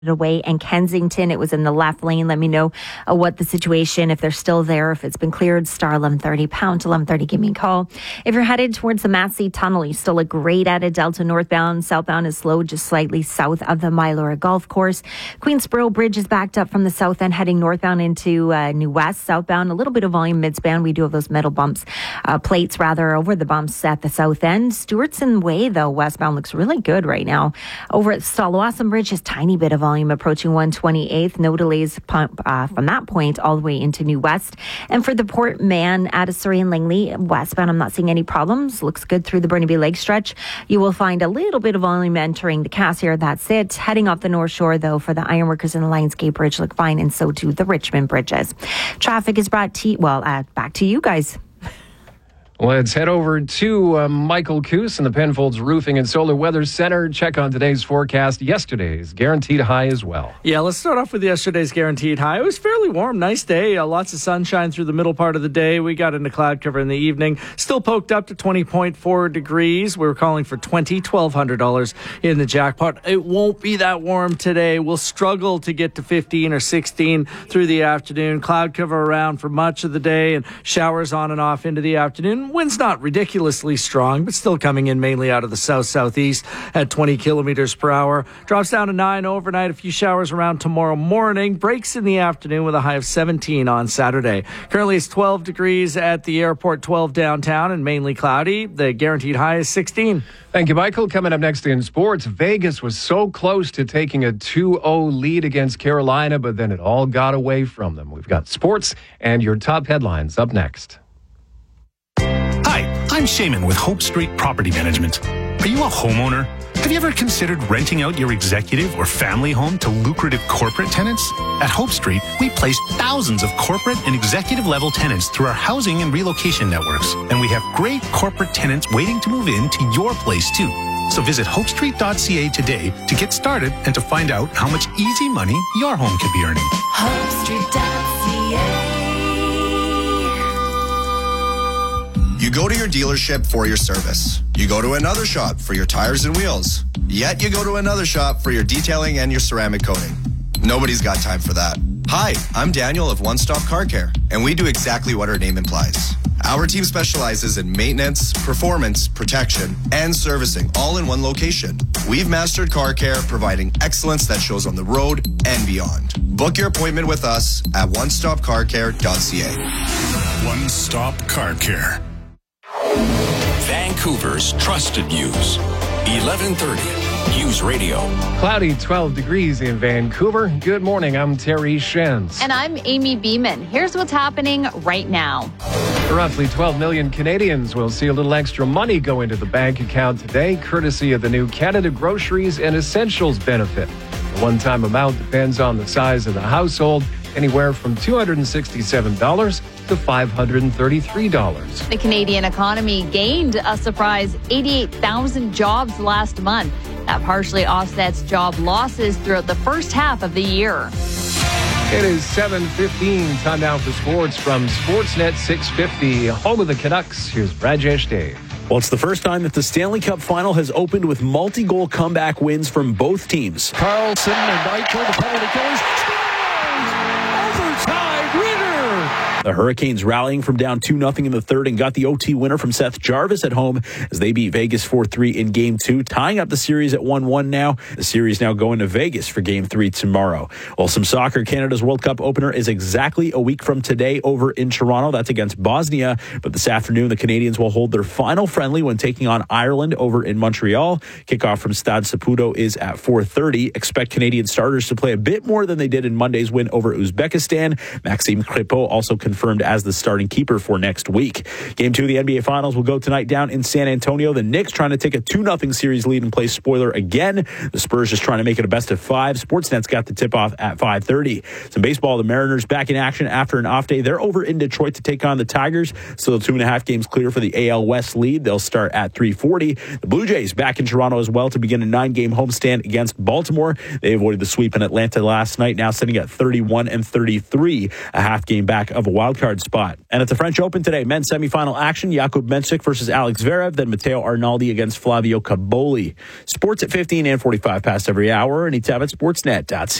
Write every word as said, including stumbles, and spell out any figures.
away, and Kensington, it was in the left lane. Let me know uh, what the situation, if they're still there, if it's been cleared. Star eleven thirty, pound eleven thirty, give me a call. If you're headed towards the Massey Tunnel, you still look great at it. Delta northbound, southbound is slow just slightly south of the Mylora Golf Course. Queensboro Bridge is backed up from the south end heading northbound into uh, New West. Southbound, a little bit of volume midspan. We do have those metal bumps, uh, plates rather, over the bumps at the south end. Stewartson Way, though, westbound looks really good right now. Over at Stallawasam Bridge, just tiny bit of volume approaching one twenty-eighth. No delays pump, uh, from that point all the way into New West. And for the Port Man at a Surrey and Langley westbound, I'm not seeing any problems. Looks good through the Burnaby Lake stretch. You will find a little bit of volume entering the Cassiar. That's it. Heading off the North Shore, though, for the Ironworkers and the Lionsgate Bridge look fine, and so do the Richmond bridges. Traffic is brought to you, well, uh, back to you guys. Let's head over to uh, Michael Coos in the Penfolds Roofing and Solar Weather Center. Check on today's forecast. Yesterday's guaranteed high as well. Yeah, let's start off with yesterday's guaranteed high. It was fairly warm, nice day. Uh, lots of sunshine through the middle part of the day. We got into cloud cover in the evening. Still poked up to twenty point four degrees. We were calling for twenty, twelve hundred dollars in the jackpot. It won't be that warm today. We'll struggle to get to fifteen or sixteen through the afternoon. Cloud cover around for much of the day and showers on and off into the afternoon. Wind's not ridiculously strong, but still coming in mainly out of the south-southeast at twenty kilometers per hour. Drops down to nine overnight. A few showers around tomorrow morning. Breaks in the afternoon with a high of seventeen on Saturday. Currently it's twelve degrees at the airport, twelve downtown, and mainly cloudy. The guaranteed high is sixteen. Thank you, Michael. Coming up next in sports, Vegas was so close to taking a two oh lead against Carolina, but then it all got away from them. We've got sports and your top headlines up next. Hi, I'm Shaman with Hope Street Property Management. Are you a homeowner? Have you ever considered renting out your executive or family home to lucrative corporate tenants? At Hope Street, we place thousands of corporate and executive level tenants through our housing and relocation networks. And we have great corporate tenants waiting to move in to your place too. So visit hope street dot c a today to get started and to find out how much easy money your home could be earning. hope street dot c a. You go to your dealership for your service. You go to another shop for your tires and wheels. Yet you go to another shop for your detailing and your ceramic coating. Nobody's got time for that. Hi, I'm Daniel of One Stop Car Care, and we do exactly what our name implies. Our team specializes in maintenance, performance, protection, and servicing, all in one location. We've mastered car care, providing excellence that shows on the road and beyond. Book your appointment with us at one stop car care dot c a. One Stop Car Care. Vancouver's trusted news. eleven thirty News Radio. Cloudy, twelve degrees in Vancouver. Good morning. I'm Terry Shens. And I'm Amy Beeman. Here's what's happening right now. Roughly twelve million Canadians will see a little extra money go into the bank account today, courtesy of the new Canada Groceries and Essentials benefit. The one-time amount depends on the size of the household, anywhere from two hundred sixty-seven dollars to five hundred thirty-three dollars. The Canadian economy gained a surprise eighty-eight thousand jobs last month. That partially offsets job losses throughout the first half of the year. It is seven fifteen. Time now for sports from Sportsnet six fifty. Home of the Canucks. Here's Rajesh Dave. Well, it's the first time that the Stanley Cup final has opened with multi-goal comeback wins from both teams. Carlson and Eichel, the penalty killers. Overtime winner! The Hurricanes rallying from down two nothing in the third and got the O T winner from Seth Jarvis at home as they beat Vegas four three in Game two, tying up the series at one one now. The series now going to Vegas for Game three tomorrow. Well, some soccer. Canada's World Cup opener is exactly a week from today over in Toronto. That's against Bosnia. But this afternoon, the Canadians will hold their final friendly when taking on Ireland over in Montreal. Kickoff from Stade Saputo is at four thirty. Expect Canadian starters to play a bit more than they did in Monday's win over Uzbekistan. Maxime Crépeau also confirmed as the starting keeper for next week. Game two of the N B A Finals will go tonight down in San Antonio. The Knicks trying to take a two nothing series lead and play spoiler again. The Spurs just trying to make it a best of five. Sportsnet's got the tip-off at five thirty. Some baseball, the Mariners back in action after an off day. They're over in Detroit to take on the Tigers. Still two and a half games clear for the A L West lead. They'll start at three forty. The Blue Jays back in Toronto as well to begin a nine-game homestand against Baltimore. They avoided the sweep in Atlanta last night, now sitting at thirty-one and thirty-three, a half game back of a wild wildcard spot. And at the French Open today, men's semifinal action, Jakub Mensik versus Alex Zverev, then Matteo Arnaldi against Flavio Caboli. Sports at fifteen and forty-five past every hour, anytime at sportsnet dot c a.